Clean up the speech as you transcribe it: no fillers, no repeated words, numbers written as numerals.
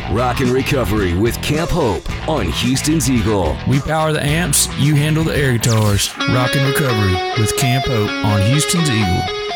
Rock and Recovery with Camp Hope on Houston's Eagle. We power the amps, you handle the air guitars. Rock and Recovery with Camp Hope on Houston's Eagle.